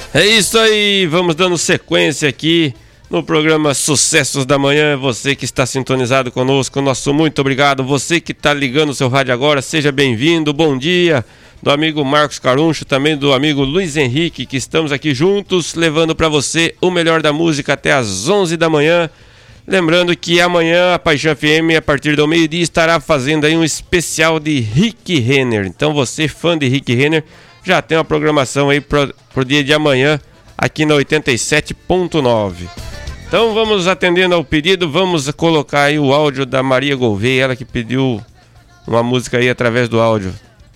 É isso aí, vamos dando sequência aqui no programa Sucessos da Manhã. Você que está sintonizado conosco, nosso muito obrigado. Você que está ligando o seu rádio agora, seja bem-vindo. Bom dia do amigo Marcos Caruncho, também do amigo Luiz Henrique, que estamos aqui juntos, levando para você o melhor da música até às 11 da manhã. Lembrando que amanhã a Paixão FM, a partir do meio-dia, estará fazendo aí um especial de Rick Renner. Então você, fã de Rick Renner, já tem uma programação aí pro dia de amanhã aqui na 87.9. Então vamos atendendo ao pedido, vamos colocar aí o áudio da Maria Gouveia, ela que pediu uma música aí através do áudio.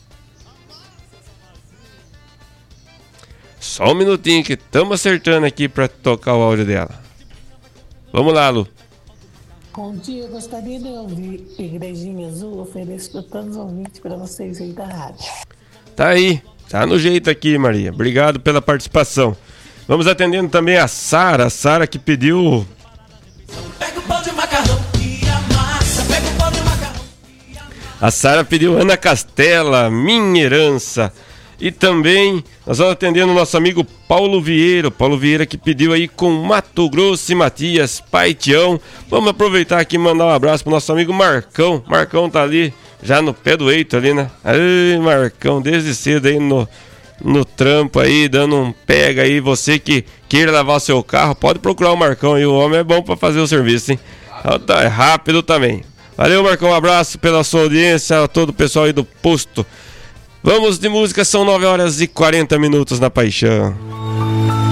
Só um minutinho que estamos acertando aqui para tocar o áudio dela. Vamos lá, Lu. Bom dia, gostaria de ouvir Igrejinha Azul, ofereço para todos os ouvintes para vocês aí da rádio. Tá aí, tá no jeito aqui, Maria. Obrigado pela participação. Vamos atendendo também a Sara que pediu... Pega o pão de macarrão e amassa, pega o pão de macarrão. A Sara pediu Ana Castela, Minha Herança. E também nós vamos atendendo o nosso amigo Paulo Vieira que pediu aí com Mato Grosso e Matias, Pai Tião. Vamos aproveitar aqui e mandar um abraço pro nosso amigo Marcão. Marcão tá ali, já no pé do eito ali, né? Ai, Marcão, desde cedo aí no trampo aí, dando um pega aí. Você que queira lavar o seu carro, pode procurar o Marcão aí, o homem é bom pra fazer o serviço, hein? Tá, é rápido também. Valeu, Marcão, um abraço pela sua audiência, a todo o pessoal aí do posto. Vamos de música, são 9 horas e 40 minutos na Paixão.